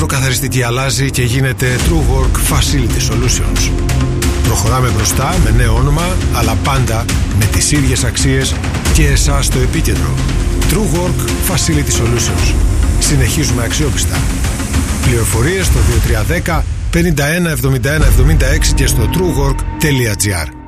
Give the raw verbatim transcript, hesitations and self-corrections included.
υδροκαθαριστική αλλάζει και γίνεται TrueWork Facility Solutions. Προχωράμε μπροστά με νέο όνομα, αλλά πάντα με τις ίδιες αξίες και εσάς στο επίκεντρο. TrueWork Facility Solutions. Συνεχίζουμε αξιόπιστα. Πληροφορίες στο δύο τρία ένα μηδέν πενήντα ένα εβδομήντα ένα εβδομήντα έξι και στο truework τελεία gr.